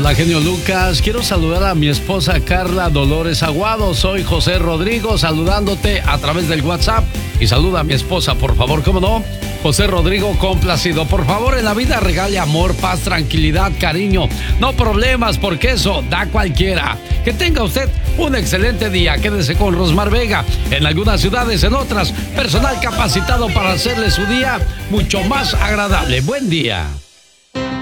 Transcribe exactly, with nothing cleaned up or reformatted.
Hola, genio Lucas. Quiero saludar a mi esposa Carla Dolores Aguado. Soy José Rodrigo, saludándote a través del WhatsApp. Y saluda a mi esposa, por favor, ¿cómo no? José Rodrigo, complacido. Por favor, en la vida regale amor, paz, tranquilidad, cariño. No problemas, porque eso da cualquiera. Que tenga usted un excelente día. Quédese con Rosmar Vega. En algunas ciudades, en otras, personal capacitado para hacerle su día mucho más agradable. Buen día.